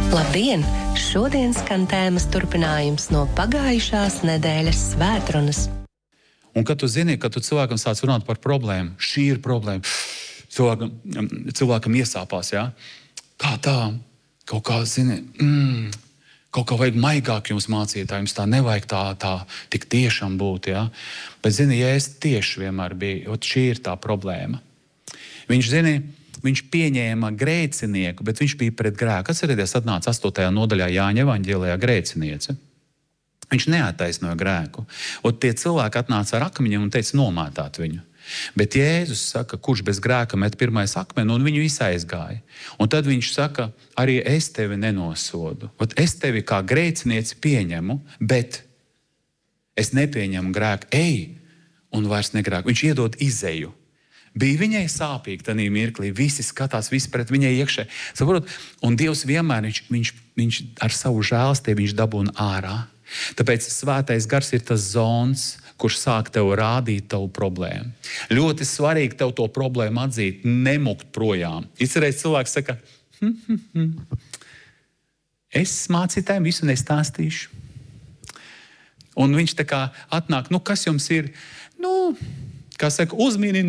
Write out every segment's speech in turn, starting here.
Labdien! Šodien skan tēmas turpinājums no pagājušās nedēļas svētrunas. Un kad tu zini, ka tu cilvēkam sāc runāt par problēmu, šī ir problēma, cilvēkam iesāpās, ja? Tā, kaut kā, zini, kaut kā vajag maigāk jums mācītājiem, jums tā nevajag tā tik tiešām būt, ja? Bet, zini, Jēzus tieši vienmēr bija, šī ir tā problēma. Viņš pieņēma grēcinieku, bet viņš bija pret grēku. Atcerieties, atnāca 8. nodaļā Jāņa evaņģēlijā grēciniece. Viņš neattaisnoja grēku. Un tie cilvēki atnāca ar akmeņiem un teica nomētāt viņu. Bet Jēzus saka, kurš bez grēka met pirmais akmeni, un viņu visi aizgāja. Un tad viņš saka, arī es tevi nenosodu. Es tevi kā grēcinieci pieņemu, bet es nepieņemu grēku. Ej, un vairs negrēku. Viņš iedod izeju. Bija viņai sāpīgi tanī mirklī, visi skatās, visi pret viņai iekšē. Saprot? Un Dievs vienmēr, viņš ar savu žēlastību viņš dabūna ārā. Tāpēc svētais gars ir tas zons, kurš sāk tev rādīt tavu problēmu. Ļoti svarīgi tev to problēmu atzīt, nemukt projām. Izcerēs cilvēks saka, es mācītājiem visu nestāstīšu. Un viņš tā kā atnāk, kas jums ir? Kā saka, uzmini,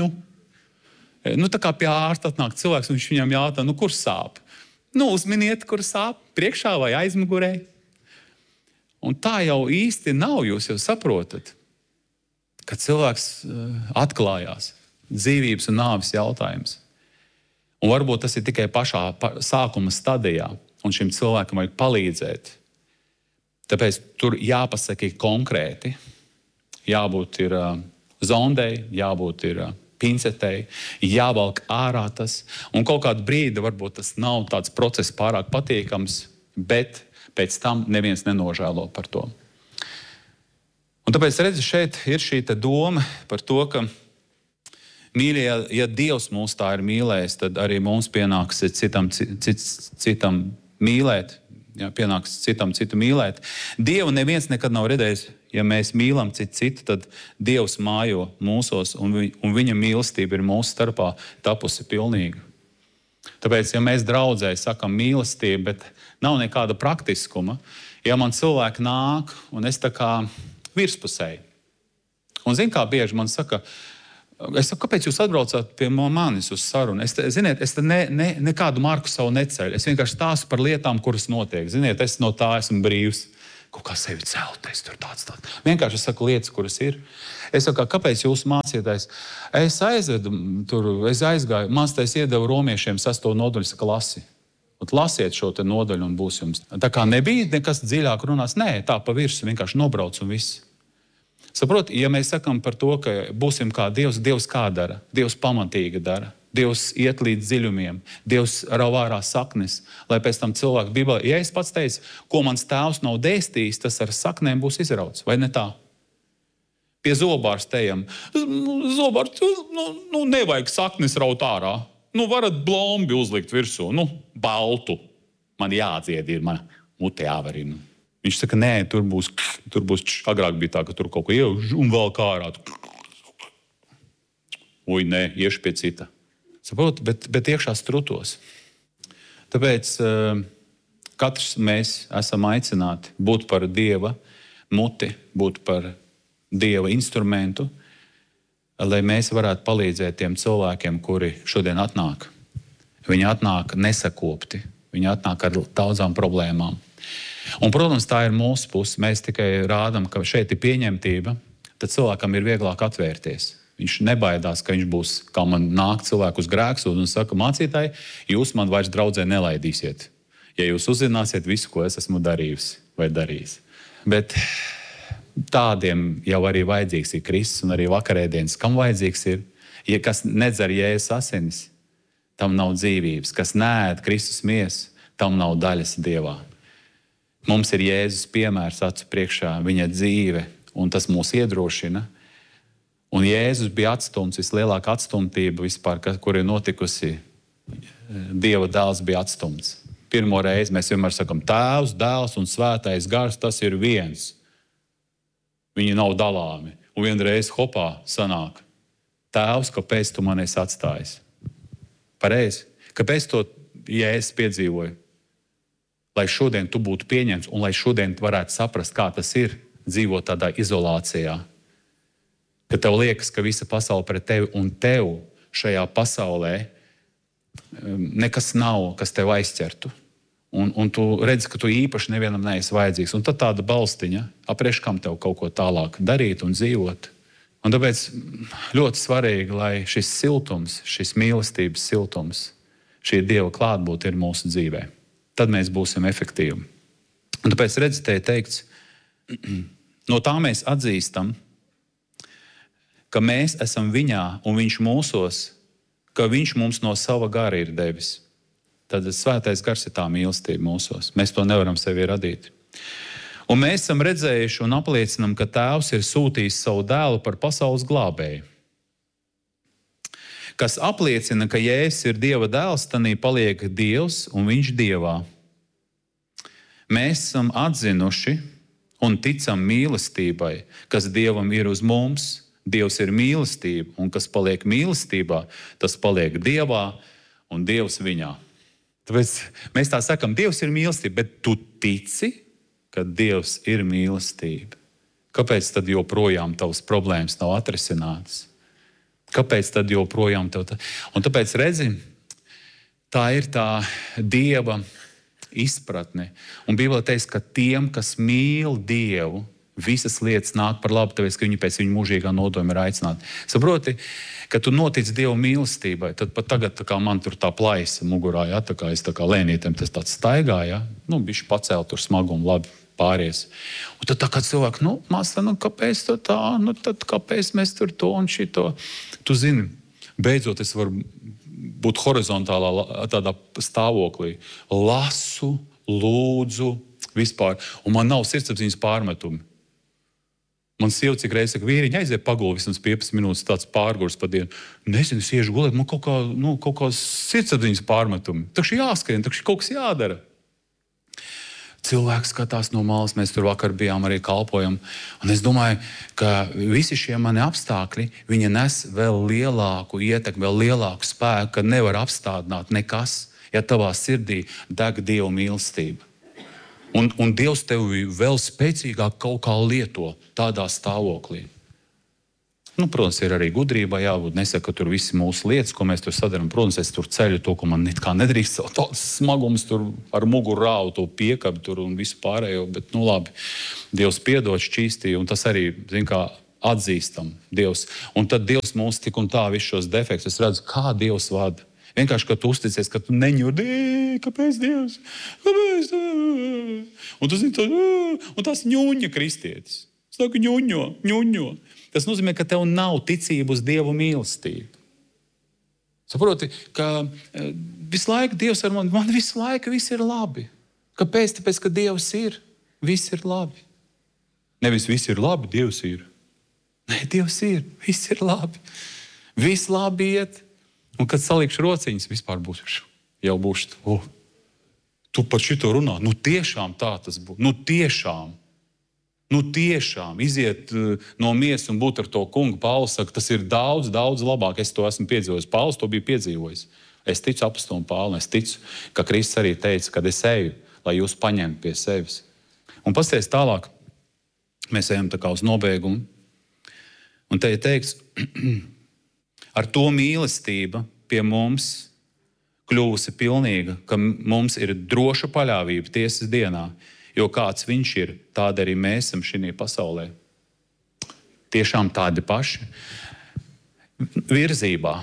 tā kā pie ārsta atnāk cilvēks, un viņš viņam jautā, kur sāp? Uzminiet, kur sāp, priekšā vai aizmugurē. Un tā jau īsti nav, jūs jau saprotat, ka cilvēks atklājās dzīvības un nāves jautājums. Un varbūt tas ir tikai pašā sākuma stadijā, un šim cilvēkam vajag palīdzēt. Tāpēc tur jāpasaka konkrēti, jābūt ir zondei, jābūt ir pincetei, jāvalk ārā tas. Un kaut kādu brīdi varbūt tas nav tāds process pārāk patīkams, bet pēc tam neviens nenožēlo par to. Un tāpēc, redzi, šeit ir šī doma par to, ka, mīļie, ja Dievs mūs tā ir mīlējis, tad arī mums pienāks citam mīlēt. Ja, pienāks citu mīlēt. Dievu neviens nekad nav redzējis, ja mēs mīlam citu, tad Dievs mājo mūsos, un viņa mīlestība ir mūsu starpā tapusi pilnīga. Tāpēc, ja mēs draudzē sakam mīlestību, bet nav nekāda praktiskuma, ja man cilvēki nāk, un es tā kā virspusēji. Un zin, kā bieži man saka, es saku, kāpēc jūs atbraucāt pie manis uz sarunu? Es te nekādu marku savu neceļu. Es vienkārši stāstu par lietām, kuras notiek. Ziniet, es no tā esmu brīvs. Kaut kā sevi celt, es tur tāds. Vienkārši es saku lietas, kuras ir. Es saku, kāpēc jūs mācieties? Es aizgāju, mācītājs iedeva romiešiem 6. nodaļu, saka, lasi. Lasiet šo te nodaļu un būs jums. Tā kā nebija nekas dziļāk runās, nē, tā pa virsu vienkārši nobrauc un viss. Saproti, ja mēs sakam par to, ka būsim kā Dievs kā dara? Dievs pamatīgi dara. Dievs iet līdz dziļumiem. Dievs rauj ārā saknes, lai pēc tam cilvēku Bībelē. Ja es pats teicu, ko mans tēvs nav dēstījis, tas ar saknēm būs izrauts, vai ne tā? Pie zobārstējiem. Zobārst, nevajag saknes raut ārā. Varat blombi uzlikt virsū, baltu. Man jādzied ir, man mute jāvarina. Viņš saka, nē, tur būs agrāk bija tā, ka tur kaut ko ieauž un vēl kā ārā. Uj, nē, iešu pie cita. Saprot, bet iekšā strutos. Tāpēc katrs mēs esam aicināti būt par Dieva muti, būt par Dieva instrumentu, lai mēs varētu palīdzēt tiem cilvēkiem, kuri šodien atnāk. Viņi atnāk nesakopti, viņi atnāk ar daudzām problēmām. Un, protams, tā ir mūsu puse. Mēs tikai rādam, ka šeit ir pieņemtība, tad cilvēkam ir vieglāk atvērties. Viņš nebaidās, ka viņš būs, kā man nāk cilvēku uz grēksūdu un saka, mācītāji, jūs man vairs draudzē nelaidīsiet, ja jūs uzzināsiet visu, ko es esmu darījusi vai darījis. Bet tādiem jau arī vajadzīgs ir Kristus un arī vakarēdienas. Kam vajadzīgs ir? Ja kas nedzer Jēzus asinis, tam nav dzīvības. Kas neēd Kristus miesu, tam nav daļas Dievā. Mums ir Jēzus piemērs acu priekšā, viņa dzīve, un tas mūs iedrošina. Un Jēzus bija atstumts, vislielākā atstumtība vispār, kur ir notikusi. Dieva dēls bija atstumts. Pirmo reizi mēs vienmēr sakam, Tēvs, Dēls un Svētais Gars, tas ir viens. Viņi nav dalāmi. Un vienreiz hopā sanāk, Tēvs, kāpēc tu man esi atstājis? Pareizi. Kāpēc to Jēzus piedzīvoja? lai šodien tu būtu pieņemts un lai šodien varētu saprast, kā tas ir dzīvot tādā izolācijā. Ka tev liekas, ka visa pasaule pret tevi un tev šajā pasaulē nekas nav, kas tev aizķertu. Un tu redzi, ka tu īpaši nevienam neesi vajadzīgs. Un tad tāda balstiņa, apriekš kam tev kaut ko tālāk darīt un dzīvot. Un tāpēc ļoti svarīgi, lai šis siltums, šis mīlestības siltums, šī Dieva klātbūtne ir mūsu dzīvē. Tad mēs būsim efektīvi. Un tāpēc redzi, te ir teikts, no tā mēs atzīstam, ka mēs esam viņā un viņš mūsos, ka viņš mums no sava gara ir devis. Tad svētais gars ir tā mīlestība mūsos. Mēs to nevaram sevi radīt. Un mēs esam redzējuši un apliecinam, ka Tēvs ir sūtījis savu dēlu par pasaules glābēju. Kas apliecina, ka Jēzus ir Dieva dēls, tanī paliek Dievs un viņš Dievā. Mēs esam atzinuši un ticam mīlestībai, kas Dievam ir uz mums. Dievs ir mīlestība, un kas paliek mīlestībā, tas paliek Dievā un Dievs viņā. Tāpēc mēs tā sakam, Dievs ir mīlestība, bet tu tici, ka Dievs ir mīlestība. Kāpēc tad joprojām tavas problēmas nav atrisinātas? Kāpēc tad joprojām tev tā? Un tāpēc redzi, tā ir tā Dieva izpratne. Un Bībelē teiks, ka tiem, kas mīl Dievu, visas lietas nāk par labu, tāpēc, ka viņi pēc viņa mūžīgā nodoma ir aicināti. Saproti, ka tu notic Dieva mīlestībai, tad pat tagad tā kā man tur tā plaisa mugurā, ja, tā kā es tā kā lēnītiem tas tāds staigā, ja, bišķi pacēl tur smagumu, labi pāries. Un tad tā kā cilvēki, māsa, kāpēc tu tā, tad kāpēc mēs tur to un šito. Tu zini, beidzot es varu būt horizontālā tādā stāvoklī. Lasu, lūdzu, vispār. Un man nav sirdsapziņas pārmetumi. Man sieva cik reiz saka, vīriņi aiziet paguli vismaz 15 minūtes tāds pārgurs pa dienu. Nezinu, es iešu gulēt, man kaut kā sirdsapziņas pārmetumi. Takši jāskrien, takši kaut kas jādara. Cilvēks skatās no malas, mēs tur vakar bijām arī kalpojam. Un es domāju, ka visi šie mani apstākļi, viņi nes vēl lielāku ietekmi, vēl lielāku spēku, ka nevar apstādināt nekas, ja tavā sirdī deg Dieva mīlestība. Un Dievs tevi vēl spēcīgāk kaut kā lieto tādā stāvoklī. Protams, ir arī gudrība jābūt. Nesaka, ka tur visi mūsu lietas, ko mēs tur sadarām. Protams, es tur ceļu to, ko man nekā nedrīkst. Tāds smagums tur ar muguru rāvu, to piekabi tur un visu pārējo. Bet, labi, Dievs piedod, šķīstīja, un tas arī, atzīstam Dievs. Un tad Dievs mūs tik un tā visus šos defektus. Es redzu, kā Dievs vada. Vienkārši, ka tu uzticies, ka tu neņurdi, kāpēc Dievs? Kāpēc? Un tu zini, un tas ņuņa kristietis. Saka, ņuņo. Tas nozīmē, ka tev nav ticība uz Dievu mīlestību. Saproti, ka visu laiku Dievs ar man visu laiku viss ir labi. Kāpēc? Tāpēc, ka Dievs ir. Viss ir labi. Nevis viss ir labi, Dievs ir. Nē, Dievs ir. Viss ir labi. Viss labi iet. Un kad salikšu rociņas, vispār būšu. Tu par šito runā. Tiešām tā tas būs. Tiešām iziet no miesas un būt ar to kungu. Pāvils saka, tas ir daudz, daudz labāk. Es to esmu piedzīvojis. Pāvils to bija piedzīvojis. Es ticu apostolam Pāvilam. Es ticu, ka Kristus arī teica, kad es eju, lai jūs paņemtu pie sevis. Un pasties tālāk. Mēs ejam tā kā uz nobeigumu. Un te ir teikts, ar to mīlestība pie mums kļuvusi pilnīga, ka mums ir droša paļāvība tiesas dienā, jo kāds viņš ir, tāda arī mēs esam šī pasaulē. Tiešām tādi paši virzībā.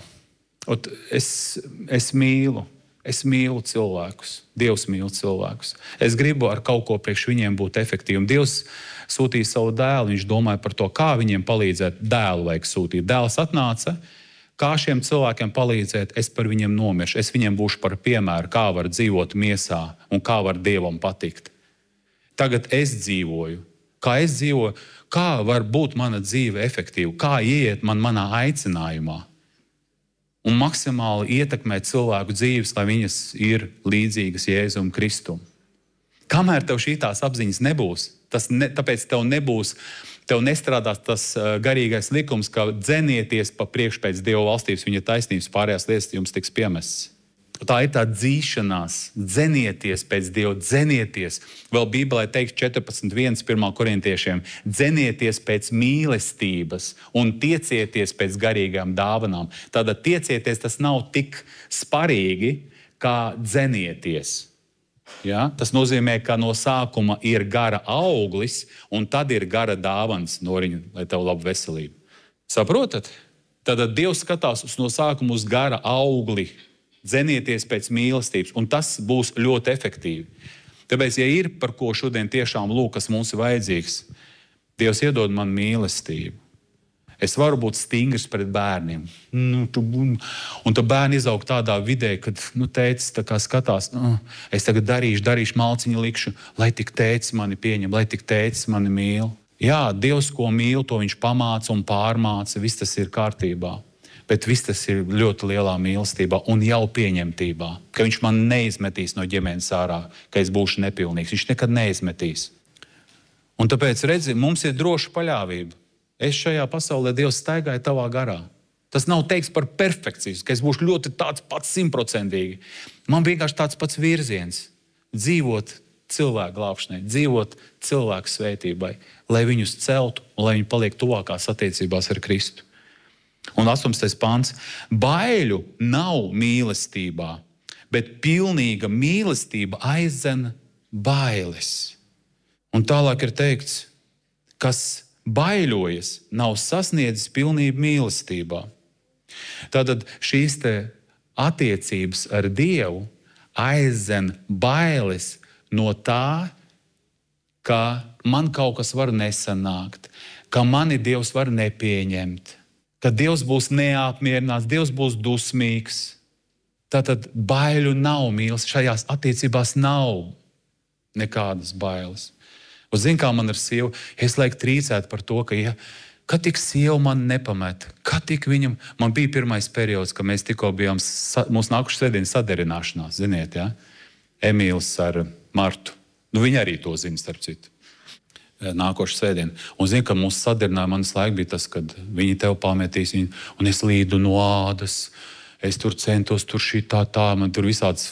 Es mīlu cilvēkus. Dievs mīl cilvēkus. Es gribu ar kaut ko priekš viņiem būt efektīvi. Dievs sūtīja savu dēlu, viņš domāja par to, kā viņiem palīdzēt. Dēlu vajag sūtīt. Dēls atnāca, kā šiem cilvēkiem palīdzēt, es par viņiem nomiršu. Es viņiem būšu par piemēru, kā var dzīvot miesā un kā var Dievam patikt. Tagad es dzīvoju. Kā es dzīvoju, kā var būt mana dzīve efektīva, kā ieiet manā aicinājumā un maksimāli ietekmēt cilvēku dzīves, lai viņas ir līdzīgas Jēzum Kristum. Kamēr tev šīs apziņas nebūs, tāpēc tev nestrādās tas garīgais likums, ka dzenieties pa priekšu pēc Dieva valstības, viņa taisnības, pārējās lietas jums tiks piemestas. Tā ir tā dzīšanās, dzenieties pēc Dieva, dzenieties. Vēl Bībelē teiks 14.1. 1. korintiešiem, dzenieties pēc mīlestības un tiecieties pēc garīgām dāvanām. Tātad tiecieties, tas nav tik sparīgi, kā dzenieties. Ja? Tas nozīmē, ka no sākuma ir gara auglis, un tad ir gara dāvans, Noriņa, lai tev laba veselība. Saprotat? Tātad Dievs skatās no sākuma uz gara augli. Dzenieties pēc mīlestības, un tas būs ļoti efektīvi. Tāpēc, ja ir par ko šodien tiešām lūk, kas mums ir vajadzīgs, Dievs iedod man mīlestību. Es varu būt stingrs pret bērniem. Un tad bērni izaug tādā vidē, kad tētis tā kā skatās, es tagad darīšu malciņu likšu, lai tik tētis mani pieņem, lai tik tētis mani mīl. Jā, Dievs, ko mīl, to viņš pamāca un pārmāca, viss tas ir kārtībā. Bet viss tas ir ļoti lielā mīlestībā un jau pieņemtībā, ka viņš man neizmetīs no ģimenes ārā, ka es būšu nepilnīgs. Viņš nekad neizmetīs. Un tāpēc, redzi, mums ir droša paļāvība. Es šajā pasaulē, Dievs, staigāju tavā garā. Tas nav teiks par perfekciju, ka es būšu ļoti tāds pats 100%. Man vienkārši tāds pats virziens. Dzīvot cilvēku glābšanai, dzīvot cilvēku svētībai, lai viņus celtu un lai viņi paliek tuvākās attiecībās ar Kristu. Un 18. pants. Baiļu nav mīlestībā, bet pilnīga mīlestība aizdzen bailes. Un tālāk ir teikts, kas baiļojas, nav sasniedzis pilnību mīlestībā. Tātad šīs te attiecības ar Dievu aizdzen bailes no tā, ka man kaut kas var nesanākt, ka mani Dievs var nepieņemt. Ka Dievs būs neapmierināts, Dievs būs dusmīgs. Tātad baiļu nav mīlestības. Šajās attiecībās nav nekādas bailes. Un zini, kā man ar sievu, es laiku trīcētu par to, ka tik sieva man nepamet. Ka tik viņam, man bija pirmais periods, ka mēs tikko bijām, mūsu nākuši svētdienas saderināšanās, ziniet, ja? Emīls ar Martu. Viņa arī to zina, starp citu. Nākošu svētdienu. Un zinu, ka mūsu sadarināja manas laika bija tas, kad viņi tev pametīs viņu, un es līdu no ādas, es tur centos, tur šitā tā, man tur visāds,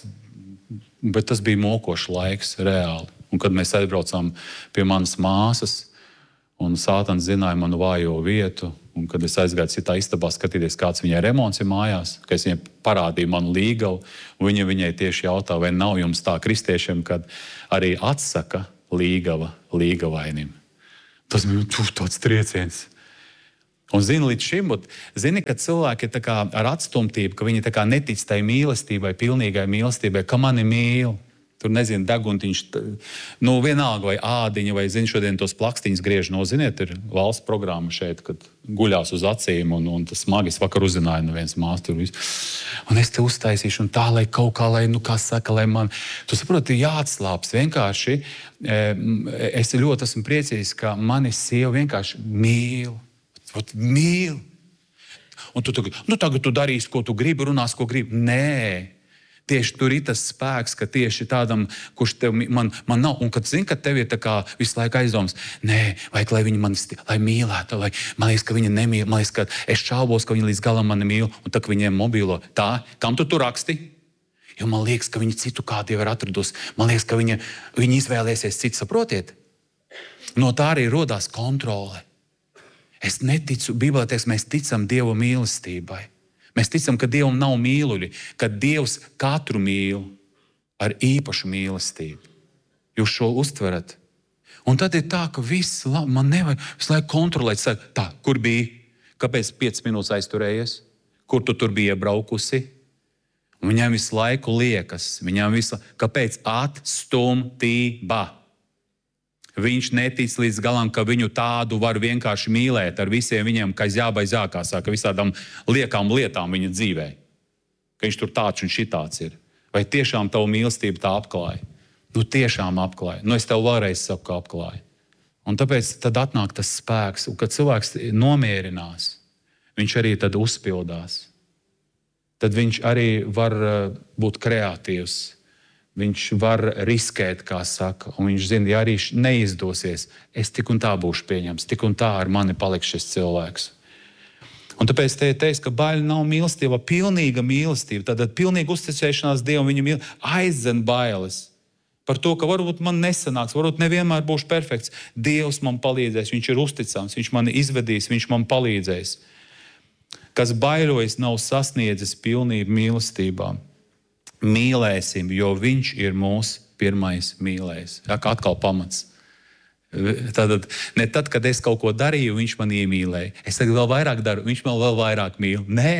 bet tas bija mokošs laiks, reāli. Un kad mēs aizbraucām pie manas māsas, un Sātans zināja manu vājo vietu, un kad es aizgāju citā istabā skatīties, kāds viņai remonts ir mājās, ka es viņai parādīju manu līgavu, un viņai tieši jautā, vai nav jums tā kristiešiem, kad arī atsaka līgavainim. Tas bija tāds trieciens. Un zini, līdz šim, zini, ka cilvēki ir ar atstumtību, ka viņi netic tai mīlestībai, pilnīgai mīlestībai, ka mani mīl. Tur, nezinu, deguntiņš, vienalga vai ādiņa, vai, zini, šodien tos plakstiņus griež, ziniet, ir valsts programma šeit, kad guļās uz acīm, un tas smagi es vakar uzzināju no viens māsas tur visu. Un es te uztaisīšu, un tā, lai kaut kā, lai man, tu saproti, jāatslāps vienkārši. Es ļoti esmu priecīgs, ka mani sieva vienkārši mīl. Mīl. Un tagad tu darīsi, ko tu gribi, runās, ko gribi. Nē. Tieši tur ir tas spēks, ka tieši tādam, kurš tev man nav, un kad zini, ka tev ir visu laiku aizdoms, nē, vajag, lai viņi mani mīlētu, vai man liekas, ka viņi nemīl, man liekas, ka es šaubos, ka viņi līdz galam mani mīl, un tā, ka viņiem mobilo, tā, kam tu tur raksti? Jo man liekas, ka viņi citu kādu jau ir atradusi, man liekas, ka viņi izvēlēsies citu, saprotiet? No tā arī rodās kontrole. Es neticu, Bībelē teiks, mēs ticam Dieva mīlestībai. Mēs ticam, ka Dievam nav mīluļi, ka Dievs katru mīl ar īpašu mīlestību. Jūs šo uztverat? Un tad ir tā, ka viss, man nevajag visu laiku kontrolēt. Tā, kur bija? Kāpēc 5 minūtes aizturējies? Kur tu tur biji iebraukusi? Un viņam visu laiku liekas, kāpēc atstumtība? Viņš netic līdz galam, ka viņu tādu var vienkārši mīlēt ar visiem viņiem, kā jābaizākās, ka visādām liekām lietām viņa dzīvē. Ka viņš tur tāds un šitāds ir. Vai tiešām tavu mīlestību tā apklāja? Tiešām apklāja. Es tev vēlreiz saku, ka apklāja. Un tāpēc tad atnāk tas spēks, un kad cilvēks nomierinās, viņš arī tad uzpildās. Tad viņš arī var būt kreatīvs. Viņš var riskēt, kā saka, un viņš zina, ja arī neizdosies, es tik un tā būšu pieņemts, tik un tā ar mani paliks šis cilvēks. Un tāpēc te teiks, ka baila nav mīlestība, pilnīga mīlestība. Tātad pilnīga uzticēšanās Dievam, viņa mīl, aizdzen bailes. Par to, ka varbūt man nesanāks, varbūt nevienmēr būšu perfekts. Dievs man palīdzēs, viņš ir uzticams, viņš mani izvedīs, viņš man palīdzēs. Kas baiļojas, nav sasniedzis pilnību mīlestībā. Mīlēsim, jo viņš ir mūsu pirmais mīlējs. Atkal pamats. Tātad ne tad, kad es kaut ko darīju, viņš man iemīlēja. Es tagad vēl vairāk daru, viņš man vēl vairāk mīl. Nē,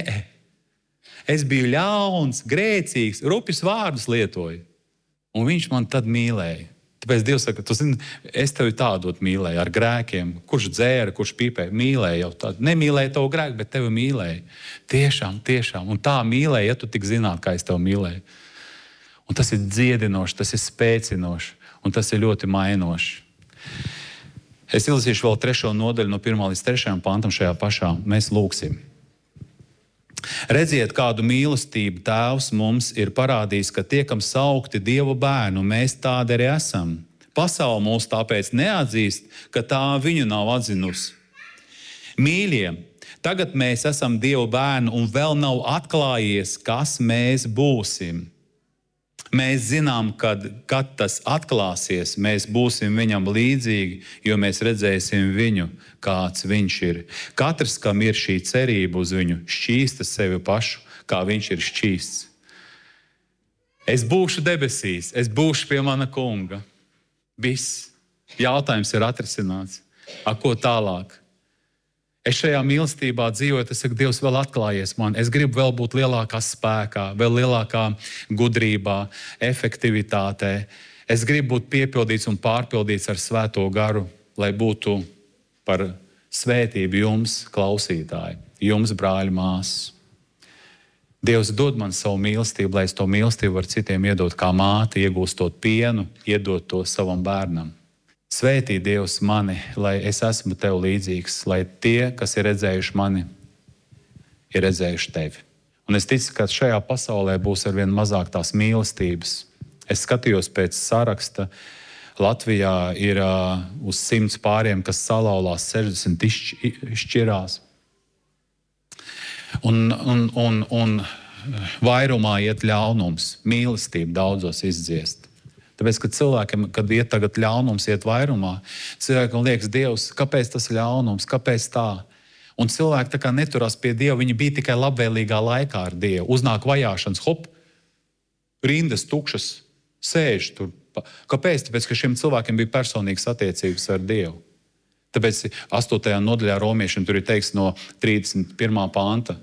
es biju ļauns, grēcīgs, rupjus vārdus lietoju. Un viņš man tad mīlēja. Tāpēc Dievs saka, tu zini, es tevi tādot mīlēju ar grēkiem. Kurš dzēra, kurš pīpēja, mīlēja jau tādu. Nemīlēja tavu grēku, bet tevi mīlēja. Tiešām. Un tā mīlēja, ja tu tik zinātu, kā es tevi mīlēju. Un tas ir dziedinoši, tas ir spēcinoši, un tas ir ļoti mainoši. Es izlasīšu vēl 3. nodaļu no 1. līdz 3. pantam šajā pašā. Mēs lūgsim. Redziet, kādu mīlestību Tēvs mums ir parādījis, ka tiekam saukti Dieva bērnu, mēs tādi arī esam. Pasaule mūs tāpēc neatzīst, ka tā viņu nav atzinusi. Mīļie, tagad mēs esam Dieva bērni un vēl nav atklājies, kas mēs būsim. Mēs zinām, kad tas atklāsies, mēs būsim viņam līdzīgi, jo mēs redzēsim viņu, kāds viņš ir. Katrs, kam ir šī cerība uz viņu, šķīsta sevi pašu, kā viņš ir šķīsts. Es būšu debesīs, es būšu pie mana kunga. Viss. Jautājums ir atrisināts. Ko tālāk? Es šajā mīlestībā dzīvoju, es saku, Dievs vēl atklājies man. Es gribu vēl būt lielākā spēkā, vēl lielākā gudrībā, efektivitātē. Es gribu būt piepildīts un pārpildīts ar Svēto garu, lai būtu par svētību jums, klausītāji, jums, brāļi, māsas. Dievs dod man savu mīlestību, lai es to mīlestību var citiem iedot kā māte, iegūstot pienu, iedot to savam bērnam. Svētī Dievs mani, lai es esmu tev līdzīgs, lai tie, kas ir redzējuši mani, ir redzējuši tevi. Un es ticu, ka šajā pasaulē būs arvien mazāk tās mīlestības. Es skatījos pēc saraksta. Latvijā ir uz 100 pāriem, kas salauzās, 60 izšķirās. Un vairumā iet ļaunums, mīlestība daudzos izdziest. Tāpēc, kad cilvēkiem, kad iet tagad ļaunums, iet vairumā, cilvēkam liekas, Dievs, kāpēc tas ļaunums, kāpēc tā? Un cilvēki tā kā neturās pie Dieva, viņi bija tikai labvēlīgā laikā ar Dievu. Uznāk vajāšanas, hop, rindas tukšas, sēž tur. Kāpēc? Tāpēc, ka šiem cilvēkiem bija personīgas attiecības ar Dievu. Tāpēc 8. nodaļā romiešiem tur ir teiks no 31. panta.